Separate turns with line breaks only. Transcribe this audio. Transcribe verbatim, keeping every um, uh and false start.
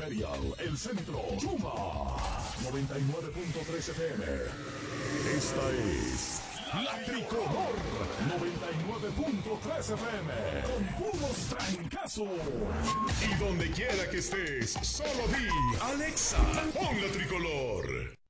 Imperial, El Centro, Yuma, noventa y nueve punto tres F M. Esta es La Tricolor, noventa y nueve punto tres F M, con puros trancazos. Y donde quiera que estés, solo di, Alexa, pon La Tricolor.